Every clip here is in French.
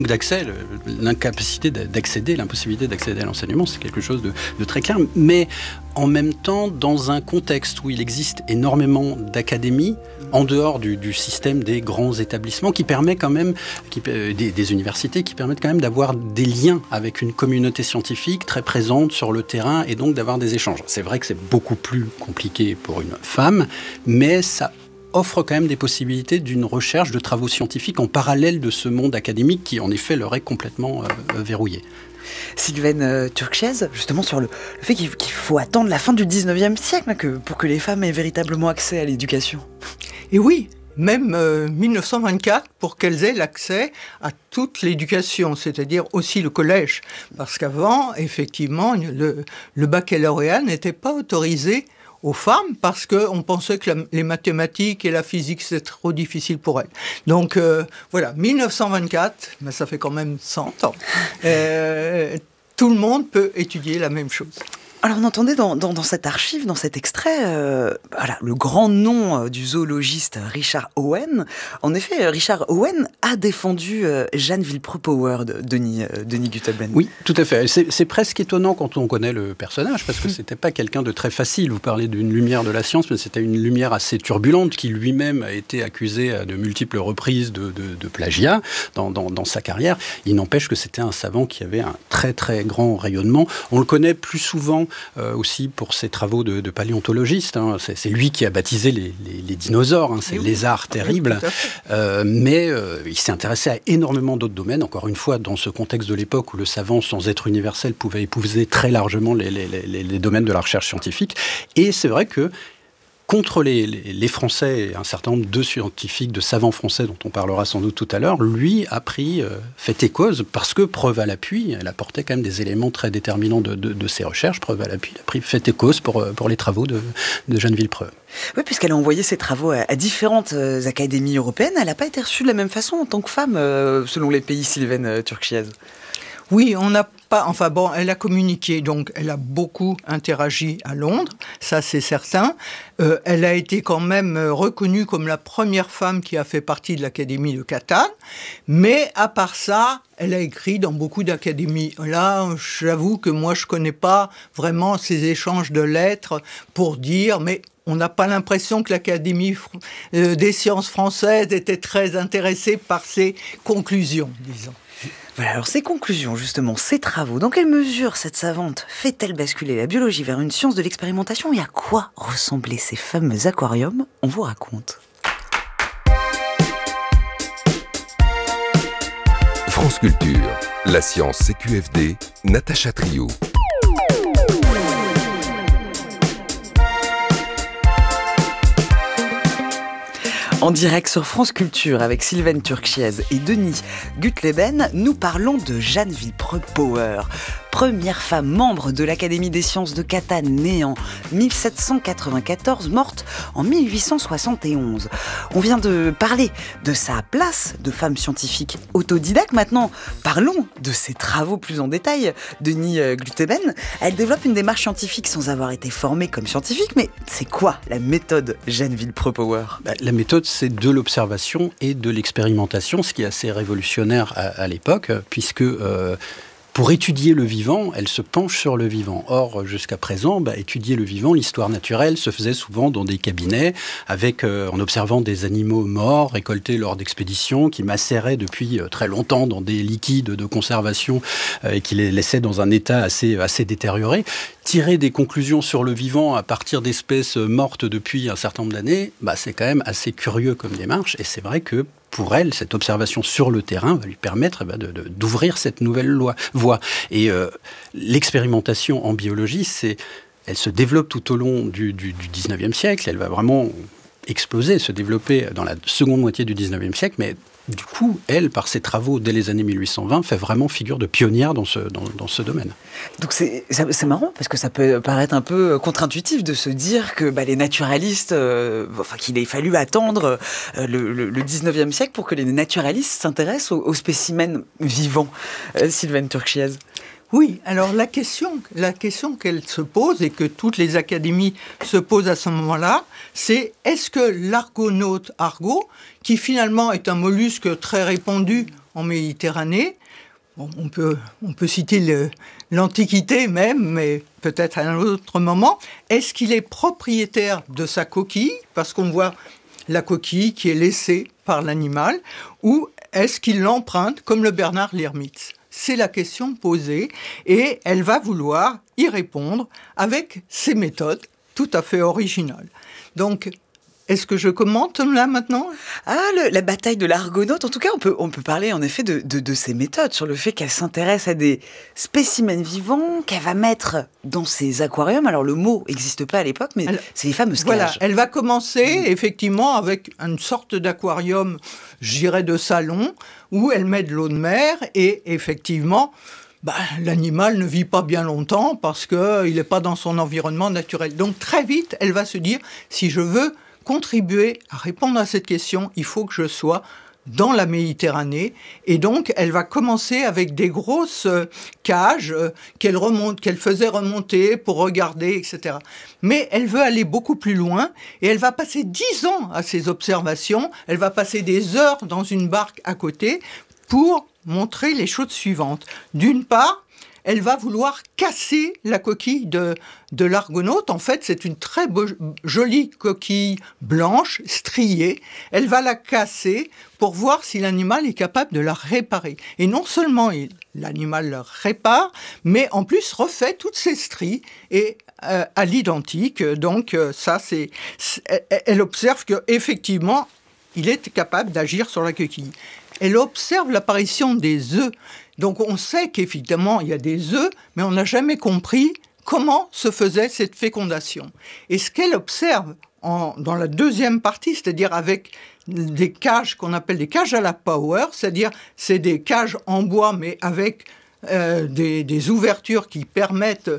d'accès, l'impossibilité d'accéder à l'enseignement, c'est quelque chose de très clair. Mais en même temps, dans un contexte où il existe énormément d'académies, en dehors du système des grands établissements, qui permet quand même, des universités, qui permettent quand même d'avoir des liens avec une communauté scientifique très présente sur le terrain et donc d'avoir des échanges. C'est vrai que c'est beaucoup plus compliqué pour une femme, mais ça offre quand même des possibilités d'une recherche de travaux scientifiques en parallèle de ce monde académique qui, en effet, leur est complètement verrouillé. Sylvaine Turchiez, justement sur le fait qu'il faut attendre la fin du 19e siècle pour que les femmes aient véritablement accès à l'éducation. Et oui, même 1924 pour qu'elles aient l'accès à toute l'éducation, c'est-à-dire aussi le collège. Parce qu'avant, effectivement, le baccalauréat n'était pas autorisé aux femmes parce qu'on pensait que les mathématiques et la physique, c'était trop difficile pour elles. Donc voilà, 1924, mais ça fait quand même 100 ans. Tout le monde peut étudier la même chose. Alors on entendait dans cette archive, dans cet extrait, le grand nom du zoologiste Richard Owen. En effet, Richard Owen a défendu Jeanne Villepreux-Power, Denis Gutelben. Oui, tout à fait. C'est presque étonnant quand on connaît le personnage, parce que c'était pas quelqu'un de très facile. Vous parlez d'une lumière de la science, mais c'était une lumière assez turbulente, qui lui-même a été accusé à de multiples reprises de plagiat dans sa carrière. Il n'empêche que c'était un savant qui avait un très très grand rayonnement. On le connaît plus souvent aussi pour ses travaux de paléontologiste. C'est lui qui a baptisé les dinosaures, ces lézards terribles. Mais il s'est intéressé à énormément d'autres domaines, encore une fois, dans ce contexte de l'époque où le savant, sans être universel, pouvait épouser très largement les domaines de la recherche scientifique. Et c'est vrai que contre les Français et un certain nombre de scientifiques, de savants français dont on parlera sans doute tout à l'heure, lui a fait cause parce que, preuve à l'appui, elle apportait quand même des éléments très déterminants de ses recherches, preuve à l'appui, il a fait cause pour les travaux de Jeanne Villepreux. Oui, puisqu'elle a envoyé ses travaux à différentes académies européennes, elle n'a pas été reçue de la même façon en tant que femme, selon les pays, Sylvaine Turchiez. Oui, on n'a pas... Enfin bon, elle a communiqué, donc elle a beaucoup interagi à Londres, ça c'est certain. Elle a été quand même reconnue comme la première femme qui a fait partie de l'Académie de Catane. Mais à part ça, elle a écrit dans beaucoup d'académies. Là, j'avoue que moi, je ne connais pas vraiment ces échanges de lettres pour dire... mais on n'a pas l'impression que l'Académie des sciences françaises était très intéressée par ses conclusions, disons. Voilà, alors ces conclusions, justement, ces travaux, dans quelle mesure cette savante fait-elle basculer la biologie vers une science de l'expérimentation et à quoi ressemblaient ces fameux aquariums? On vous raconte. France Culture, la science CQFD, Natacha Trio. En direct sur France Culture avec Sylvaine Turchiez et Denis Gutelben, nous parlons de Jeanne Villepreux-Power, première femme membre de l'Académie des sciences de Catane, née en 1794, morte en 1871. On vient de parler de sa place de femme scientifique autodidacte. Maintenant, parlons de ses travaux plus en détail. Denis Gutelben, elle développe une démarche scientifique sans avoir été formée comme scientifique, mais c'est quoi la méthode Jeanne Villepreux-Power ? La méthode, c'est de l'observation et de l'expérimentation, ce qui est assez révolutionnaire à l'époque, puisque pour étudier le vivant, elle se penche sur le vivant. Or, jusqu'à présent, étudier le vivant, l'histoire naturelle, se faisait souvent dans des cabinets, en observant des animaux morts, récoltés lors d'expéditions, qui macéraient depuis très longtemps dans des liquides de conservation et qui les laissaient dans un état assez détérioré. Tirer des conclusions sur le vivant à partir d'espèces mortes depuis un certain nombre d'années, c'est quand même assez curieux comme démarche. Et c'est vrai que pour elle, cette observation sur le terrain va lui permettre d'ouvrir cette nouvelle voie. Et l'expérimentation en biologie, elle se développe tout au long du 19e siècle. Elle va vraiment exploser, se développer dans la seconde moitié du 19e siècle, mais du coup, elle, par ses travaux dès les années 1820, fait vraiment figure de pionnière dans ce domaine. Donc c'est marrant, parce que ça peut paraître un peu contre-intuitif de se dire que les naturalistes, qu'il ait fallu attendre le 19e siècle pour que les naturalistes s'intéressent aux spécimens vivants. Sylvaine Turchiez. Oui, alors la question qu'elle se pose et que toutes les académies se posent à ce moment-là, c'est est-ce que l'argonaute Argo, qui finalement est un mollusque très répandu en Méditerranée. Bon, on peut citer l'Antiquité même, mais peut-être à un autre moment. Est-ce qu'il est propriétaire de sa coquille, parce qu'on voit la coquille qui est laissée par l'animal, ou est-ce qu'il l'emprunte comme le Bernard l'Ermite ? C'est la question posée et elle va vouloir y répondre avec ses méthodes tout à fait originales. Donc, est-ce que je commente là maintenant ? La bataille de l'Argonaute, en tout cas on peut parler en effet de ses méthodes, sur le fait qu'elle s'intéresse à des spécimens vivants qu'elle va mettre dans ses aquariums. Alors le mot n'existe pas à l'époque, mais c'est les fameuses cages. Voilà, elle va commencer effectivement avec une sorte d'aquarium, je dirais de salon, où elle met de l'eau de mer et effectivement... l'animal ne vit pas bien longtemps parce qu'il n'est pas dans son environnement naturel. Donc très vite, elle va se dire, si je veux contribuer à répondre à cette question, il faut que je sois dans la Méditerranée. Et donc, elle va commencer avec des grosses cages qu'elle faisait remonter pour regarder, etc. Mais elle veut aller beaucoup plus loin et elle va passer 10 ans à ces observations. Elle va passer des heures dans une barque à côté pour montrer les choses suivantes. D'une part, elle va vouloir casser la coquille de l'argonaute. En fait, c'est une très jolie coquille blanche, striée. Elle va la casser pour voir si l'animal est capable de la réparer. Et non seulement l'animal la répare, mais en plus refait toutes ses stries et à l'identique. Donc elle observe qu'effectivement, il est capable d'agir sur la coquille. Elle observe l'apparition des œufs. Donc on sait qu'évidemment il y a des œufs, mais on n'a jamais compris comment se faisait cette fécondation. Et ce qu'elle observe dans la deuxième partie, c'est-à-dire avec des cages qu'on appelle des cages à la Power, c'est-à-dire c'est des cages en bois mais avec des ouvertures qui permettent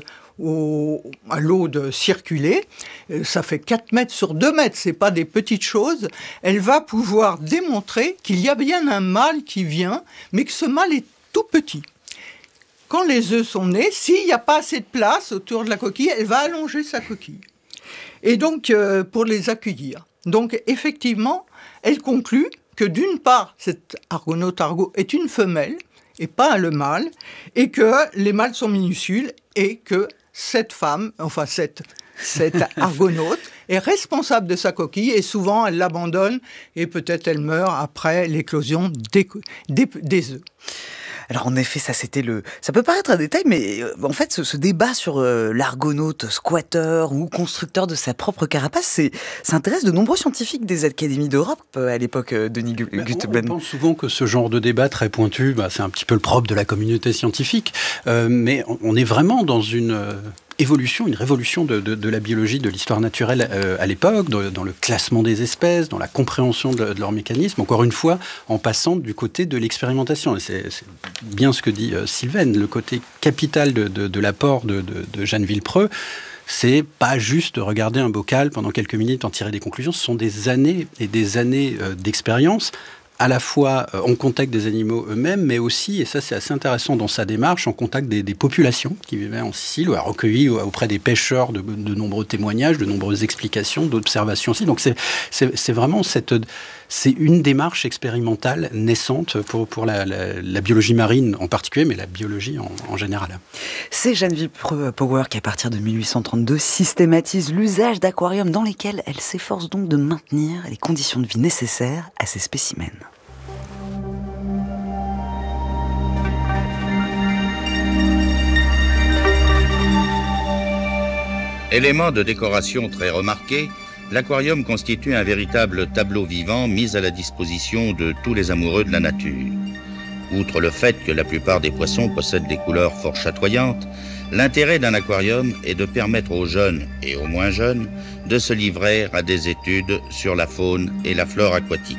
à l'eau de circuler, ça fait 4 mètres sur 2 mètres, c'est pas des petites choses. Elle va pouvoir démontrer qu'il y a bien un mâle qui vient, mais que ce mâle est tout petit. Quand les œufs sont nés, s'il n'y a pas assez de place autour de la coquille, elle va allonger sa coquille. Et donc, pour les accueillir. Donc, effectivement, elle conclut que d'une part, cette Argonaute Argo est une femelle, et pas le mâle, et que les mâles sont minuscules, et que cette femme, enfin cette argonaute, est responsable de sa coquille et souvent elle l'abandonne et peut-être elle meurt après l'éclosion des œufs. Alors en effet, ça peut paraître un détail, mais en fait, ce débat sur l'argonaute squatteur ou constructeur de sa propre carapace, ça intéresse de nombreux scientifiques des académies d'Europe à l'époque, Denis Gutleben. On pense souvent que ce genre de débat très pointu, c'est un petit peu le propre de la communauté scientifique, mais on est vraiment dans une révolution de la biologie, de l'histoire naturelle à l'époque, dans le classement des espèces, dans la compréhension de leur mécanisme, encore une fois, en passant du côté de l'expérimentation. Et c'est bien ce que dit Sylvaine, le côté capital de l'apport de Jeanne Villepreux, c'est pas juste de regarder un bocal pendant quelques minutes, en tirer des conclusions, ce sont des années et des années d'expérience, à la fois en contact des animaux eux-mêmes, mais aussi, et ça c'est assez intéressant dans sa démarche, en contact des populations qui vivaient en Sicile, ou a recueilli auprès des pêcheurs de nombreux témoignages, de nombreuses explications, d'observations aussi. Donc c'est vraiment c'est une démarche expérimentale naissante pour la biologie marine en particulier, mais la biologie en général. C'est Jeanne Villepreux qui, à partir de 1832, systématise l'usage d'aquariums dans lesquels elle s'efforce donc de maintenir les conditions de vie nécessaires à ces spécimens. Élément de décoration très remarqué, l'aquarium constitue un véritable tableau vivant mis à la disposition de tous les amoureux de la nature. Outre le fait que la plupart des poissons possèdent des couleurs fort chatoyantes, l'intérêt d'un aquarium est de permettre aux jeunes et aux moins jeunes de se livrer à des études sur la faune et la flore aquatique.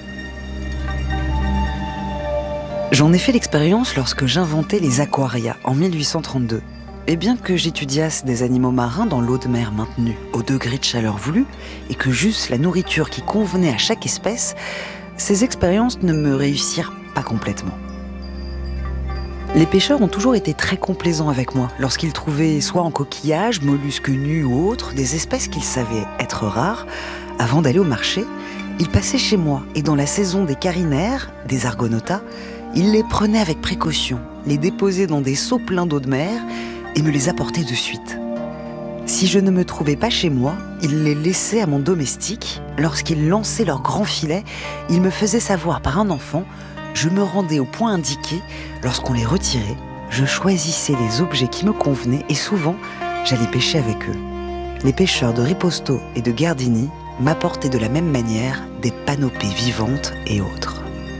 J'en ai fait l'expérience lorsque j'inventais les aquaria en 1832. Et bien que j'étudiasse des animaux marins dans l'eau de mer maintenue au degré de chaleur voulu et que j'eusse la nourriture qui convenait à chaque espèce, ces expériences ne me réussirent pas complètement. Les pêcheurs ont toujours été très complaisants avec moi lorsqu'ils trouvaient soit en coquillages, mollusques nus ou autres, des espèces qu'ils savaient être rares. Avant d'aller au marché, ils passaient chez moi et dans la saison des carinaires, des argonautas, Il les prenait avec précaution, les déposait dans des seaux pleins d'eau de mer et me les apportait de suite. Si je ne me trouvais pas chez moi, il les laissait à mon domestique. Lorsqu'ils lançaient leurs grands filets, il me faisait savoir par un enfant. Je me rendais au point indiqué. Lorsqu'on les retirait, je choisissais les objets qui me convenaient et souvent, j'allais pêcher avec eux. Les pêcheurs de Riposto et de Gardini m'apportaient de la même manière des panopées vivantes et autres.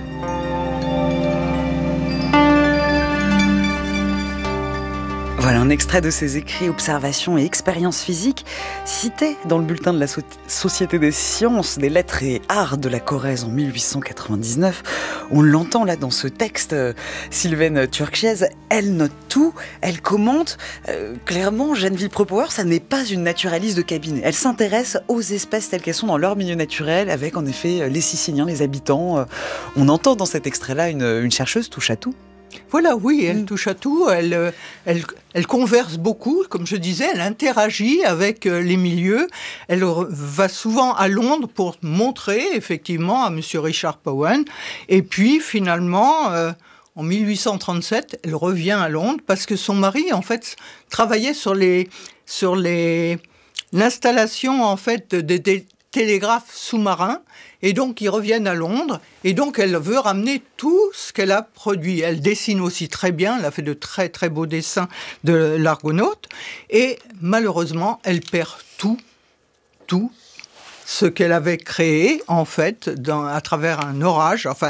Voilà un extrait de ses écrits, observations et expériences physiques cités dans le bulletin de la Société des sciences, des lettres et arts de la Corrèze en 1899. On l'entend là dans ce texte, Sylvaine Turchiez, elle note tout, elle commente. Clairement, Geneviève Prepower, ça n'est pas une naturaliste de cabinet. Elle s'intéresse aux espèces telles qu'elles sont dans leur milieu naturel, avec en effet les Siciliens, les habitants. On entend dans cet extrait-là une chercheuse touche à tout. Voilà, oui, elle touche à tout, elle converse beaucoup, comme je disais, elle interagit avec les milieux, elle va souvent à Londres pour montrer effectivement à M. Richard Powen, et puis finalement, en 1837, elle revient à Londres parce que son mari, en fait, travaillait sur l'installation en fait des télégraphes sous-marins. Et donc, ils reviennent à Londres. Et donc, elle veut ramener tout ce qu'elle a produit. Elle dessine aussi très bien. Elle a fait de très, très beaux dessins de l'Argonaute. Et malheureusement, elle perd tout ce qu'elle avait créé, en fait, à travers un orage. Enfin,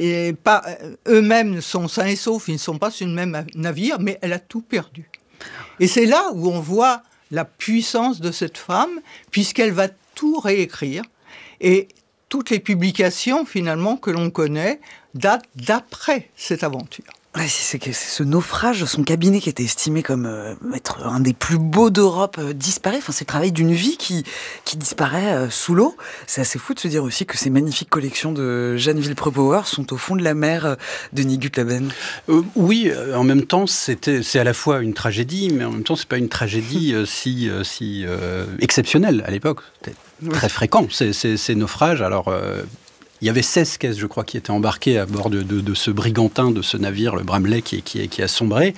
eux-mêmes sont sains et saufs. Ils ne sont pas sur le même navire, mais elle a tout perdu. Et c'est là où on voit la puissance de cette femme, puisqu'elle va tout réécrire. Et toutes les publications, finalement, que l'on connaît, datent d'après cette aventure. Ouais, c'est ce naufrage, son cabinet qui était estimé comme être un des plus beaux d'Europe disparaît. Enfin, c'est le travail d'une vie qui disparaît sous l'eau. C'est assez fou de se dire aussi que ces magnifiques collections de Geneviève Prepower sont au fond de la mer, Denis Gutleben. Oui, en même temps, c'est à la fois une tragédie, mais en même temps, c'est pas une tragédie si exceptionnelle à l'époque. C'était très fréquent, ces naufrages. Alors, il y avait 16 caisses, je crois, qui étaient embarquées à bord de ce brigantin, de ce navire, le Bramley, qui a sombré.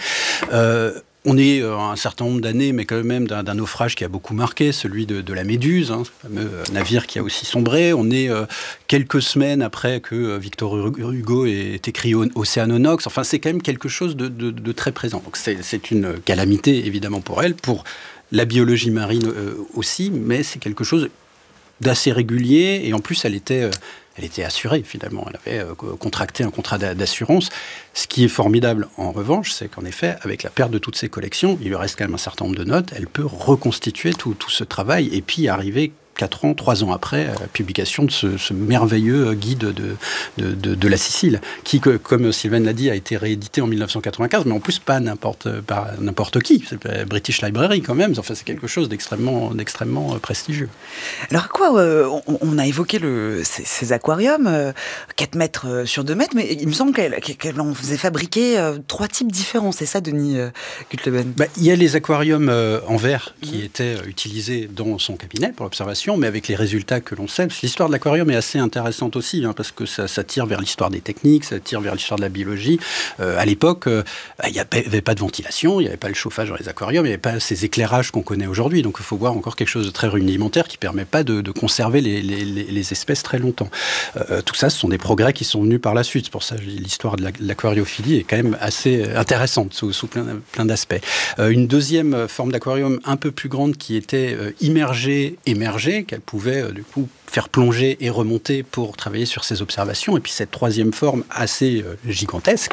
On est un certain nombre d'années, mais quand même d'un naufrage qui a beaucoup marqué, celui de la Méduse, ce fameux navire qui a aussi sombré. On est quelques semaines après que Victor Hugo ait écrit Océanonox. Enfin, c'est quand même quelque chose de très présent. Donc c'est une calamité, évidemment, pour elle, pour la biologie marine aussi, mais c'est quelque chose d'assez régulier. Et en plus, elle était assurée, finalement. Elle avait contracté un contrat d'assurance. Ce qui est formidable, en revanche, c'est qu'en effet, avec la perte de toutes ses collections, il lui reste quand même un certain nombre de notes. Elle peut reconstituer tout ce travail et puis arriver 3 ans après la publication de ce merveilleux guide de la Sicile, qui, comme Sylvaine l'a dit, a été réédité en 1995, mais en plus pas n'importe qui. C'est la British Library quand même. Enfin, c'est quelque chose d'extrêmement prestigieux. Alors quoi, on a évoqué ces aquariums, 4 mètres sur 2 mètres, mais il me semble qu'elle en faisait fabriquer 3 types différents. C'est ça, Denis Gutleben? Il y a les aquariums en verre qui étaient utilisés dans son cabinet pour l'observation, mais avec les résultats que l'on sait. L'histoire de l'aquarium est assez intéressante aussi, parce que ça tire vers l'histoire des techniques, ça tire vers l'histoire de la biologie. À l'époque, il n'y avait pas de ventilation, il n'y avait pas le chauffage dans les aquariums, il n'y avait pas ces éclairages qu'on connaît aujourd'hui. Donc il faut voir encore quelque chose de très rudimentaire qui ne permet pas de conserver les espèces très longtemps. Tout ça, ce sont des progrès qui sont venus par la suite. C'est pour ça que l'histoire de l'aquariophilie est quand même assez intéressante sous plein d'aspects. Une deuxième forme d'aquarium un peu plus grande qui était immergée, émergée, qu'elle pouvait du coup faire plonger et remonter pour travailler sur ses observations. Et puis cette troisième forme assez gigantesque,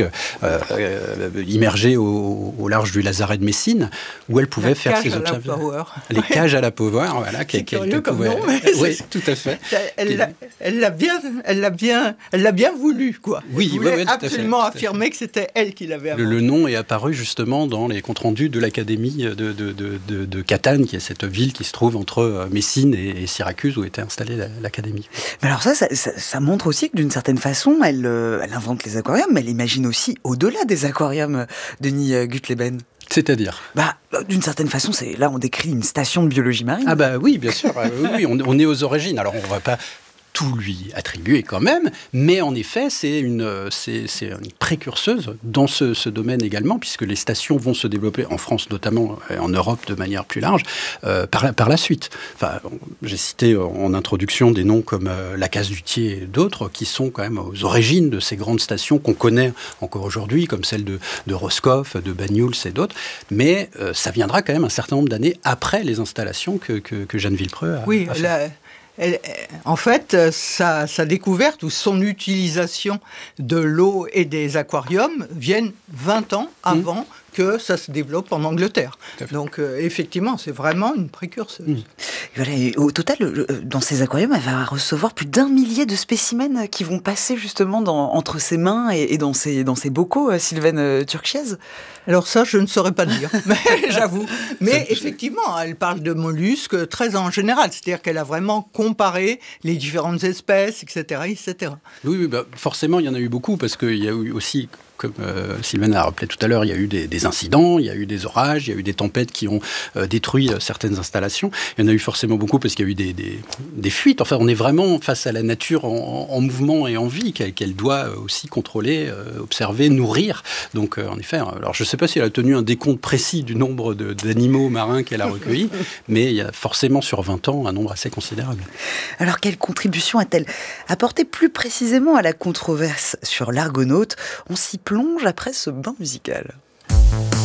immergée au large du lazaret de Messine, où elle pouvait faire ses observations. Les cages à la Power, voilà. C'est curieux comme nom, mais oui, tout à fait. Elle l'a bien voulu, quoi. Oui, elle voulait tout à fait, absolument affirmer que c'était elle qui l'avait inventé. Le nom est apparu justement dans les comptes rendus de l'Académie de Catane, qui est cette ville qui se trouve entre Messine et Syracuse, où était installée l'Académie. Mais alors ça montre aussi que d'une certaine façon, elle invente les aquariums, mais elle imagine aussi au-delà des aquariums, Denis Gutleben. C'est-à-dire d'une certaine façon, là on décrit une station de biologie marine. Ah oui, bien sûr. Oui, on est aux origines. Alors on ne va pas tout lui attribuer quand même, mais en effet, c'est une précurseuse dans ce domaine également, puisque les stations vont se développer en France notamment, et en Europe de manière plus large, par la suite. Enfin, j'ai cité en introduction des noms comme la Case-du-Thiers et d'autres, qui sont quand même aux origines de ces grandes stations qu'on connaît encore aujourd'hui, comme celle de Roscoff, de Banyuls et d'autres, mais ça viendra quand même un certain nombre d'années après les installations que Jeanne Villepreux a fait. En fait, sa découverte ou son utilisation de l'eau et des aquariums viennent 20 ans avant que ça se développe en Angleterre. Donc, effectivement, c'est vraiment une précurseuse. Voilà, et au total, dans ces aquariums, elle va recevoir plus d'1 millier de spécimens qui vont passer justement entre ses mains et dans ses bocaux, Sylvaine Turchiez. Alors ça, je ne saurais pas dire, j'avoue. Mais effectivement, elle parle de mollusques très en général, c'est-à-dire qu'elle a vraiment comparé les différentes espèces, etc., etc. Oui, forcément, il y en a eu beaucoup, parce qu'il y a eu aussi, comme Sylvaine a rappelé tout à l'heure, il y a eu des incidents, il y a eu des orages, il y a eu des tempêtes qui ont détruit certaines installations. Il y en a eu forcément beaucoup parce qu'il y a eu des fuites. Enfin, on est vraiment face à la nature en mouvement et en vie qu'elle doit aussi contrôler, observer, nourrir. Donc, en effet, alors je ne sais pas si elle a tenu un décompte précis du nombre d'animaux marins qu'elle a recueillis, mais il y a forcément sur 20 ans un nombre assez considérable. Alors, quelle contribution a-t-elle apporté plus précisément à la controverse sur l'Argonaute ? On s'y plonge après ce bain musical.